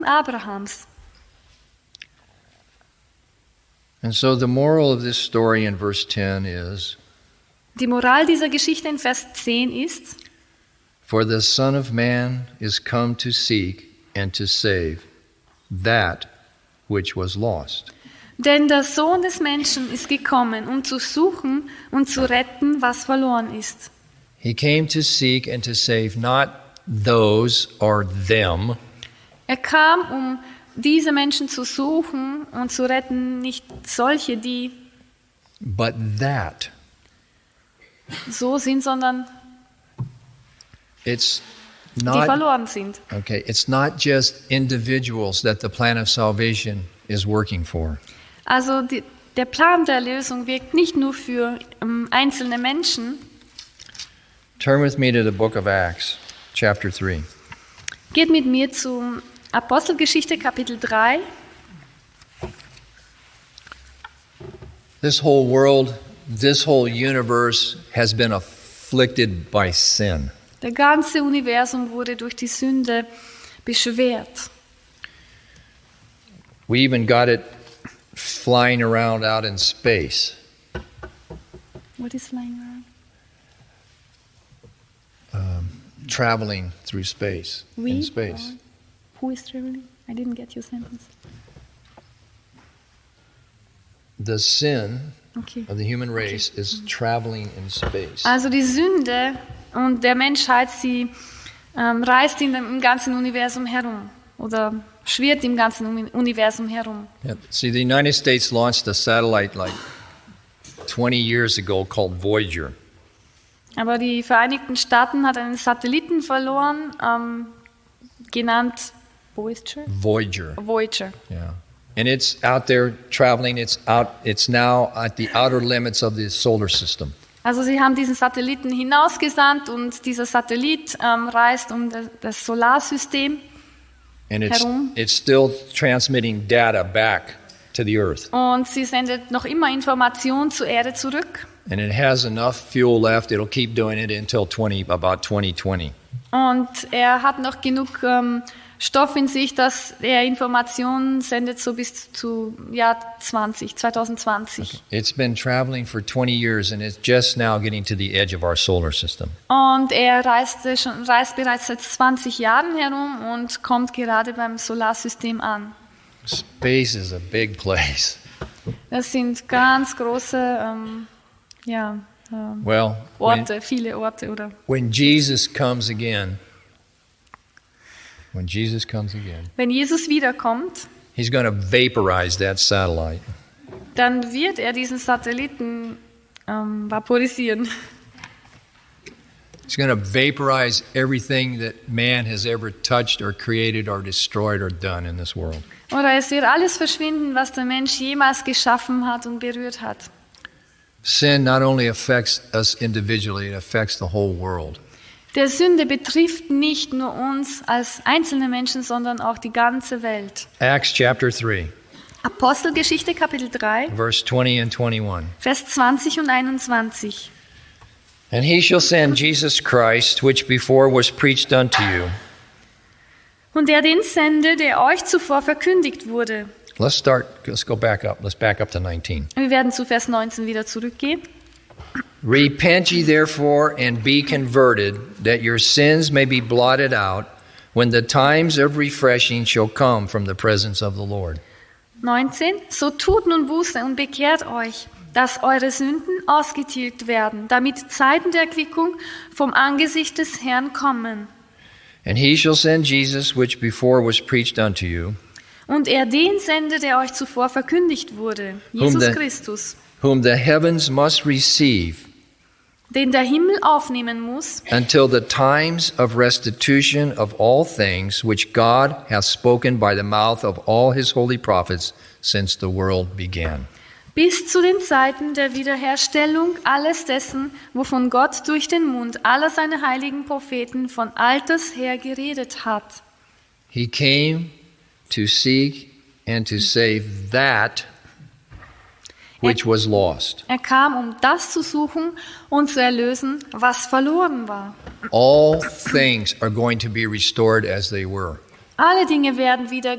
Abrahams. And so the moral of this story in verse 10 is, Die Moral dieser Geschichte in Vers 10 ist: For the Son of Man is come to seek and to save that which was lost. Denn der Sohn des Menschen ist gekommen, um zu suchen und zu retten, was verloren ist. He came to seek and to save not those or them, Er kam, um diese Menschen zu suchen und zu retten, nicht solche, die but that. so sind, sondern It's die not verloren sind. okay, it's not just individuals that the plan of salvation is working for. Also der Plan der Erlösung wirkt nicht nur für einzelne Menschen. Turn with me to the book of Acts, chapter 3. Geht mit mir zu Apostelgeschichte Kapitel 3. This whole world, this whole universe has been afflicted by sin. Der ganze Universum wurde durch die Sünde beschwert. We even got it flying around out in space. What is flying around? Traveling through space. In space. Who is traveling? I didn't get your sentence. The sin Okay. of the human race is traveling in space. Also die Sünde und der Menschheit, sie reist im ganzen Universum herum oder schwirrt im ganzen Universum herum. Yeah. See, the United States launched a satellite like 20 years ago called Voyager. Aber die Vereinigten Staaten hat einen Satelliten verloren, genannt Voyager. Voyager. Yeah. And it's out there traveling. It's now at the outer limits of the solar system. Also sie haben diesen Satelliten hinausgesandt und dieser Satellit reist um das Solarsystem And herum. it's still transmitting data back to the Earth. Und sie sendet noch immer Informationen zur Erde zurück. And it has enough fuel left. It'll keep doing it until about 2020. Und er hat noch genug Stoff in sich, dass er Informationen sendet so bis zu Jahr 2020. It's been traveling for 20 years and it's just now getting to the edge of our solar system. Und er reist bereits seit 20 Jahren herum und kommt gerade beim Solarsystem an. Space is a big place. Das sind ganz große Well, Orte, viele Orte, oder? when Jesus comes again, Wenn Jesus wiederkommt, he's going to vaporize that satellite. dann wird er diesen Satelliten vaporisieren. He's going to vaporize everything that man has ever touched or created or destroyed or done in this world. Oder es wird alles verschwinden, was der Mensch jemals geschaffen hat und berührt hat. Sin not only affects us individually, it affects the whole world. Der Sünde betrifft nicht nur uns als einzelne Menschen, sondern auch die ganze Welt. Acts chapter 3, Apostelgeschichte Kapitel 3, verse 20 and 21. Vers 20 und 21. And he shall send Jesus Christ, which before was preached unto you. Und er den sende, der euch zuvor verkündigt wurde. Let's go back up. Let's back up to 19. Wir werden zu Vers 19 wieder zurückgehen. Repent ye therefore and be converted, that your sins may be blotted out, when the times of refreshing shall come from the presence of the Lord. 19. So tut nun Buße und bekehrt euch, dass eure Sünden ausgetilgt werden, damit Zeiten der Erquickung vom Angesicht des Herrn kommen. And he shall send Jesus, which before was preached unto you, Und er den sende, der euch zuvor verkündigt wurde, Jesus Christus, whom the heavens must receive, den der Himmel aufnehmen muss, until the times of restitution of all things, which God hath spoken by the mouth of all his holy prophets since the world began. bis zu den Zeiten der Wiederherstellung alles dessen, wovon Gott durch den Mund aller seiner heiligen Propheten von alters her geredet hat. He came to seek and to save that which was lost. Er kam, um das zu suchen und zu erlösen, was verloren war. All things are going to be restored as they were. Alle Dinge werden wieder